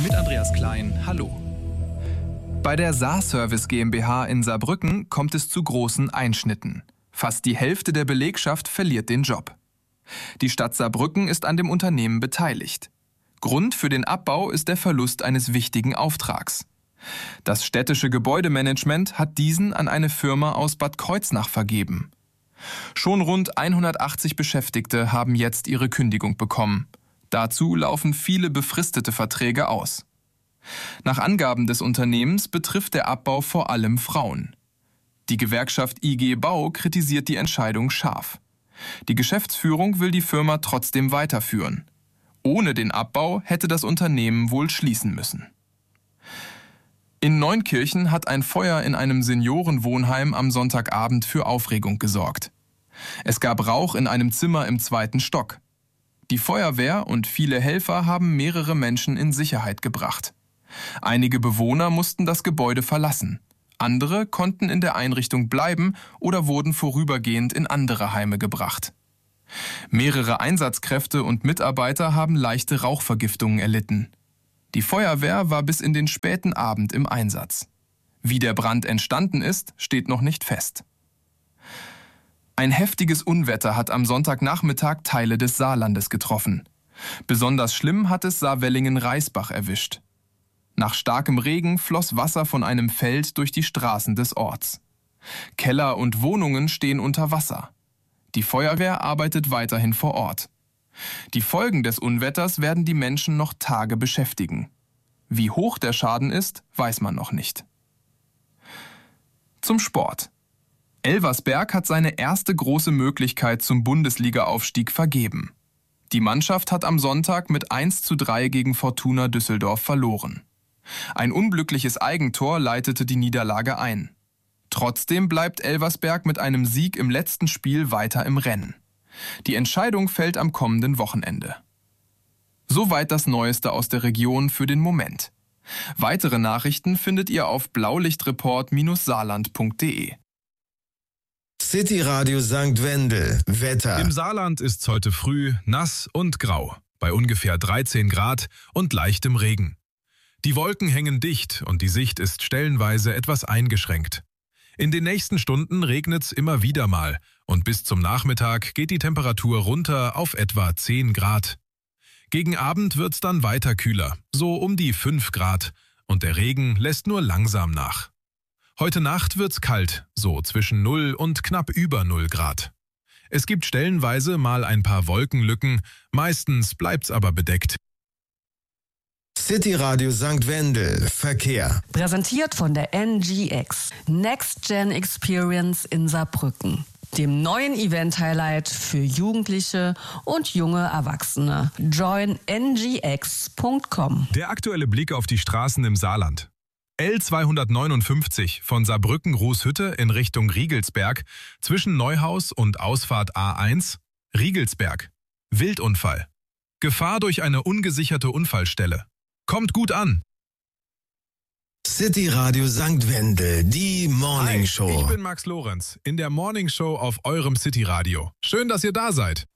Mit Andreas Klein, hallo. Bei der Saarservice GmbH in Saarbrücken kommt es zu großen Einschnitten. Fast die Hälfte der Belegschaft verliert den Job. Die Stadt Saarbrücken ist an dem Unternehmen beteiligt. Grund für den Abbau ist der Verlust eines wichtigen Auftrags. Das städtische Gebäudemanagement hat diesen an eine Firma aus Bad Kreuznach vergeben. Schon rund 180 Beschäftigte haben jetzt ihre Kündigung bekommen. Dazu laufen viele befristete Verträge aus. Nach Angaben des Unternehmens betrifft der Abbau vor allem Frauen. Die Gewerkschaft IG Bau kritisiert die Entscheidung scharf. Die Geschäftsführung will die Firma trotzdem weiterführen. Ohne den Abbau hätte das Unternehmen wohl schließen müssen. In Neunkirchen hat ein Feuer in einem Seniorenwohnheim am Sonntagabend für Aufregung gesorgt. Es gab Rauch in einem Zimmer im 2. Stock. Die Feuerwehr und viele Helfer haben mehrere Menschen in Sicherheit gebracht. Einige Bewohner mussten das Gebäude verlassen. Andere konnten in der Einrichtung bleiben oder wurden vorübergehend in andere Heime gebracht. Mehrere Einsatzkräfte und Mitarbeiter haben leichte Rauchvergiftungen erlitten. Die Feuerwehr war bis in den späten Abend im Einsatz. Wie der Brand entstanden ist, steht noch nicht fest. Ein heftiges Unwetter hat am Sonntagnachmittag Teile des Saarlandes getroffen. Besonders schlimm hat es Saarwellingen-Reisbach erwischt. Nach starkem Regen floss Wasser von einem Feld durch die Straßen des Orts. Keller und Wohnungen stehen unter Wasser. Die Feuerwehr arbeitet weiterhin vor Ort. Die Folgen des Unwetters werden die Menschen noch Tage beschäftigen. Wie hoch der Schaden ist, weiß man noch nicht. Zum Sport. Elversberg hat seine erste große Möglichkeit zum Bundesliga-Aufstieg vergeben. Die Mannschaft hat am Sonntag mit 1:3 gegen Fortuna Düsseldorf verloren. Ein unglückliches Eigentor leitete die Niederlage ein. Trotzdem bleibt Elversberg mit einem Sieg im letzten Spiel weiter im Rennen. Die Entscheidung fällt am kommenden Wochenende. Soweit das Neueste aus der Region für den Moment. Weitere Nachrichten findet ihr auf blaulichtreport-saarland.de. City Radio St. Wendel. Wetter. Im Saarland ist es heute früh nass und grau, bei ungefähr 13 Grad und leichtem Regen. Die Wolken hängen dicht und die Sicht ist stellenweise etwas eingeschränkt. In den nächsten Stunden regnet's immer wieder mal und bis zum Nachmittag geht die Temperatur runter auf etwa 10 Grad. Gegen Abend wird's dann weiter kühler, so um die 5 Grad und der Regen lässt nur langsam nach. Heute Nacht wird's kalt, so zwischen 0 und knapp über 0 Grad. Es gibt stellenweise mal ein paar Wolkenlücken, meistens bleibt's aber bedeckt. City Radio St. Wendel. Verkehr. Präsentiert von der NGX. Next Gen Experience in Saarbrücken. Dem neuen Event-Highlight für Jugendliche und junge Erwachsene. Join ngx.com. Der aktuelle Blick auf die Straßen im Saarland. L259 von Saarbrücken-Rußhütte in Richtung Riegelsberg zwischen Neuhaus und Ausfahrt A1, Riegelsberg. Wildunfall. Gefahr durch eine ungesicherte Unfallstelle. Kommt gut an. City Radio St. Wendel, die Morning Show. Ich bin Max Lorenz in der Morning Show auf eurem City Radio. Schön, dass ihr da seid.